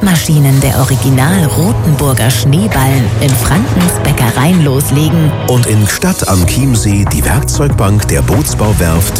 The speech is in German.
Schreibmaschinen der Original Rothenburger Schneeballen in Frankens Bäckereien loslegen. Und in Gstaad am Chiemsee die Werkzeugbank der Bootsbauwerft